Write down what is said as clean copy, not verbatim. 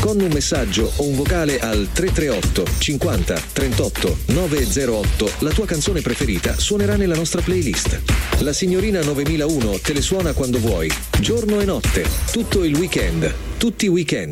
Con un messaggio o un vocale al 338 50 38 908 la tua canzone preferita suonerà nella nostra playlist. La signorina 9001 te le suona quando vuoi, giorno e notte, tutto il weekend, tutti i weekend.